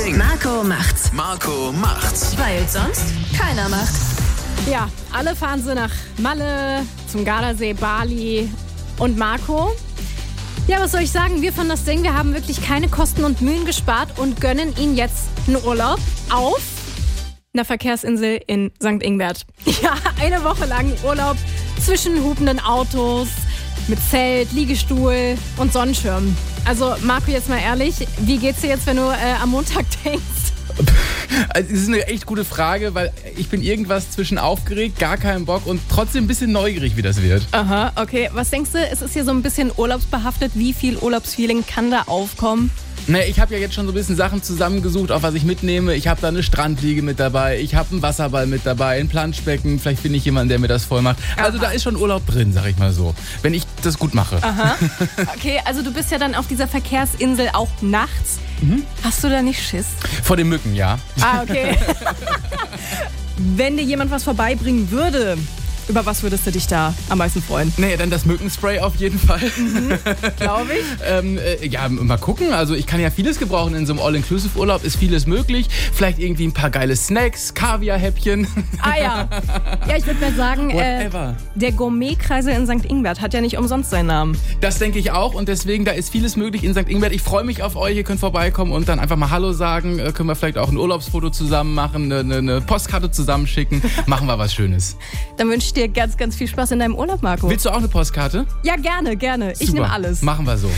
Ding. Marco macht's. Marco macht's. Weil sonst keiner macht. Ja, alle fahren sie nach Malle, zum Gardasee, Bali und Marco. Ja, was soll ich sagen? Wir von das Ding, wir haben wirklich keine Kosten und Mühen gespart und gönnen ihn jetzt einen Urlaub auf einer Verkehrsinsel in St. Ingbert. Ja, eine Woche lang Urlaub zwischen hupenden Autos, mit Zelt, Liegestuhl und Sonnenschirm. Also Marco, jetzt mal ehrlich, wie geht's dir jetzt, wenn du am Montag denkst? Also, das ist eine echt gute Frage, weil ich bin irgendwas zwischen aufgeregt, gar keinen Bock und trotzdem ein bisschen neugierig, wie das wird. Aha, okay. Was denkst du, es ist hier so ein bisschen urlaubsbehaftet? Wie viel Urlaubsfeeling kann da aufkommen? Naja, ich habe ja jetzt schon so ein bisschen Sachen zusammengesucht, auch was ich mitnehme. Ich habe da eine Strandliege mit dabei, ich habe einen Wasserball mit dabei, ein Planschbecken. Vielleicht finde ich jemanden, der mir das voll macht. Also da ist schon Urlaub drin, sag ich mal so. Wenn ich das gut mache. Aha. Okay, also du bist ja dann auf dieser Verkehrsinsel auch nachts. Hast du da nicht Schiss? Vor den Mücken, ja. Ah, okay. Wenn dir jemand was vorbeibringen würde, über was würdest du dich da am meisten freuen? Nee, dann das Mückenspray auf jeden Fall. Glaube ich. Ja, mal gucken. Also ich kann ja vieles gebrauchen in so einem All-Inclusive-Urlaub. Ist vieles möglich. Vielleicht irgendwie ein paar geile Snacks, Kaviar-Häppchen. Ah ja. Ja, ich würde mal sagen, Whatever. der Gourmetkreisel in St. Ingbert hat ja nicht umsonst seinen Namen. Das denke ich auch und deswegen, da ist vieles möglich in St. Ingbert. Ich freue mich auf euch. Ihr könnt vorbeikommen und dann einfach mal Hallo sagen. Können wir vielleicht auch ein Urlaubsfoto zusammen machen, eine Postkarte zusammenschicken. Machen wir was Schönes. Dann wünsche ich dir ganz, ganz viel Spaß in deinem Urlaub, Marco. Willst du auch eine Postkarte? Ja, gerne, gerne. Ich Super. nehme alles. Machen wir so.